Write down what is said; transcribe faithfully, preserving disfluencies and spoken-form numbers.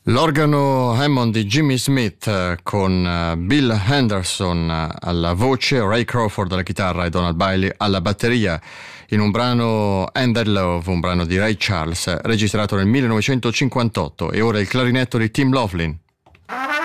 L'organo Hammond di Jimmy Smith eh, con eh, Bill Henderson eh, alla voce, Ray Crawford alla chitarra e Donald Bailey alla batteria, in un brano And That Love, un brano di Ray Charles, registrato nel millenovecentocinquantotto. E ora il clarinetto di Tim Laughlin.